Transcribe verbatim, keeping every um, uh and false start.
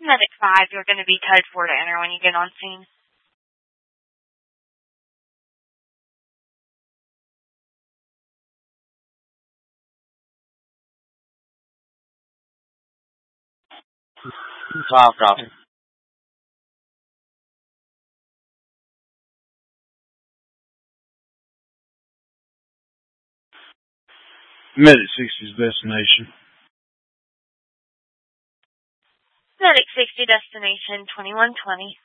Medic five, you're going to be code four to enter when you get on scene. Five copy. Medic sixty's destination. Medic sixty, destination twenty-one twenty.